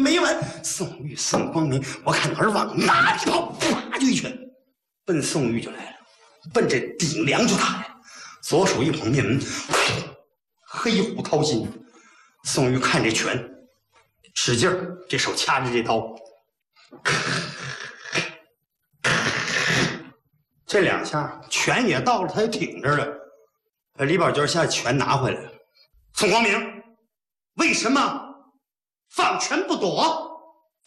没完。宋玉、宋光明，我看哪儿往哪里跑，啪就一拳，奔宋玉就来了，奔这顶梁就打来。左手一捧面门，黑虎掏心。宋玉看这拳，使劲儿，这手掐着这刀，这两下拳也到了，他也挺着了。李宝娟下拳拿回来了。宋光明，为什么放拳不躲？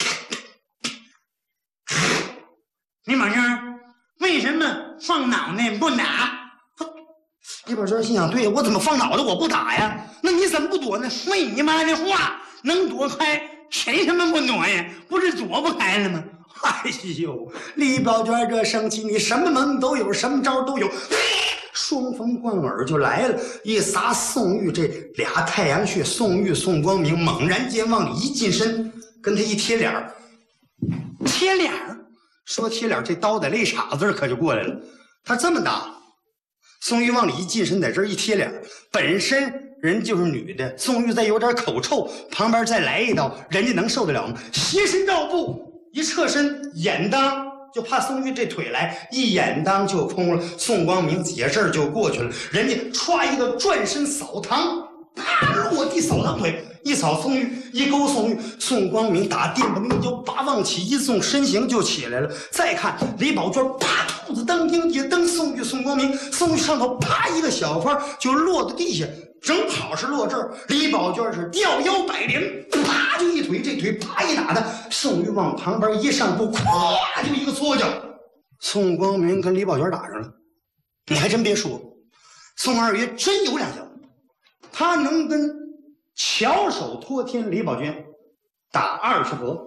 李宝娟，为什么放脑袋不打？ 李宝娟心想：对呀，我怎么放脑袋我不打呀？那你怎么不躲呢？ 废你妈的话，能躲开谁他妈不躲呀？不是躲不开了吗？ 哎呦，李宝娟这生气，你什么门都有，什么招都有，双峰贯耳就来了，一撒宋玉这俩太阳穴，宋玉、宋光明猛然间往里一近身，跟他一贴脸儿， 贴脸儿。 说贴脸，这刀在肋叉子可就过来了。他这么打，宋玉往里一近身，在这儿一贴脸，本身人就是女的，宋玉再有点口臭，旁边再来一刀，人家能受得了吗？斜身绕步，一侧身，眼当就怕宋玉这腿来，一眼当就空了。宋光明解这儿就过去了，人家歘一个转身扫堂，啪落地扫堂腿，一扫宋玉，一勾宋玉，宋光明打电不明就八往起一纵，身形就起来了。再看李宝娟，啪兔子蹬鹰也蹬宋玉、宋光明，宋玉上头啪一个小翻就落到地下，正好是落这儿。李宝娟是吊腰摆脸，啪就一腿，这腿啪一打的，宋玉往旁边一上步，咵就一个搓脚，宋光明跟李宝娟打上了。你还真别说，宋二爷真有两下，他能跟巧手托天李宝娟打20合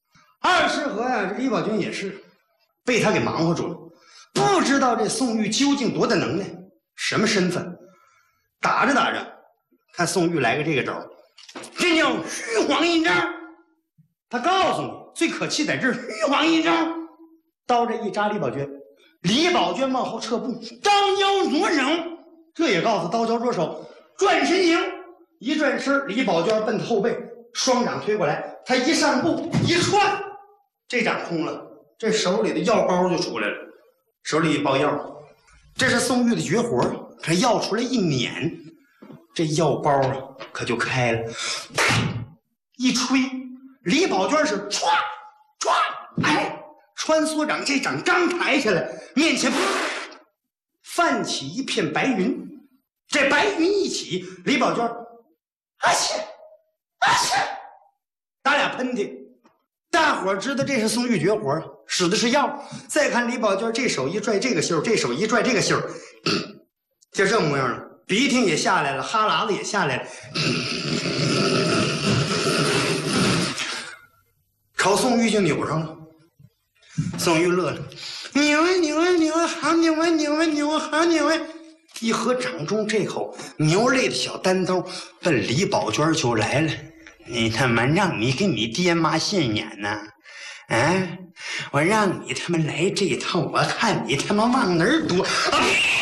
，20合呀，这李宝娟也是被他给忙活住了，不知道这宋玉究竟多大能耐，什么身份。打着打着，看宋玉来个这个招， 这叫虚晃一招。 他告诉你，最可气在这儿， 虚晃一招， 刀这一扎李宝娟，李宝娟往后撤步， 刀腰左手， 这也告诉刀腰左手，转身迎。一转身，李宝娟奔后背，双掌推过来，他一上步一串，这掌空了，这手里的药包就出来了，手里一包药，这是宋玉的绝活，他药出来一捻，这药包啊可就开了，一吹，李宝娟是歘歘，哎，穿梭掌，这掌刚抬起来，面前泛起一片白云，这白云一起，李宝娟啊切啊切，打俩喷嚏，大伙儿知道这是宋玉绝活，使的是药。再看李宝娟这手一拽这个袖，这手一拽这个袖，就这模样了，鼻涕也下来了，哈喇子也下来了，朝宋玉就扭上了。宋玉乐了，扭啊扭啊扭啊，好扭啊扭啊扭啊，好扭啊！一合掌中这口牛肋的小单刀，奔李宝娟就来了。你他妈让你给你爹妈现眼呢？啊！我让你他妈来这套，我看你他妈往哪儿躲！啊、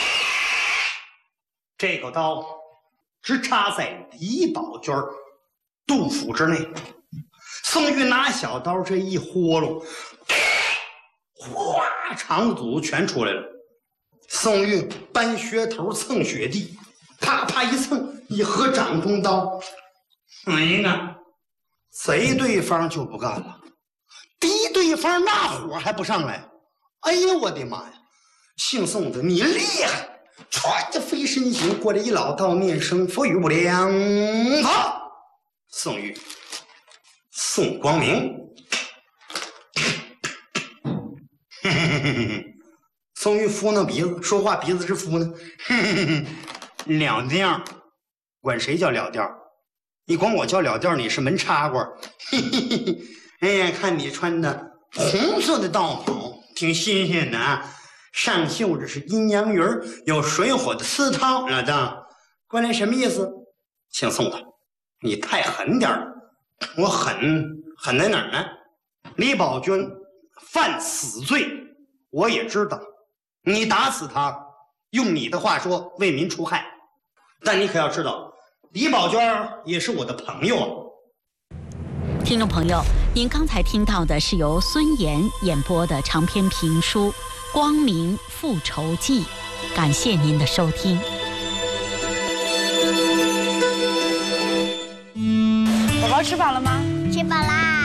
这口刀直插在李宝娟肚腹之内。宋玉拿小刀这一豁噜，哗，肠肚全出来了。宋玉搬靴头蹭雪地，啪啪一蹭，一合掌中刀， 一个贼对方就不干了，敌对方那火还不上来。哎呦我的妈呀！姓宋的你厉害！歘的飞身行过来一老道，面生佛语不良。好，宋玉，宋光明。宋玉敷弄鼻子，说话鼻子直敷呢。了调，管谁叫了调？你管我叫了调，你是门插瓜。哎呀，看你穿的红色的道袍，挺新鲜的啊！上绣着是阴阳鱼，有水火的丝绦。老道，过来什么意思？姓宋的，你太狠点了。我狠在哪儿呢？李宝娟犯死罪，我也知道。你打死他，用你的话说，为民除害。但你可要知道，李宝娟也是我的朋友啊。 听众朋友， 您刚才听到的是由孙岩演播的长篇评书《光明复仇记》，感谢您的收听。 宝宝吃饱了吗？ 吃饱啦。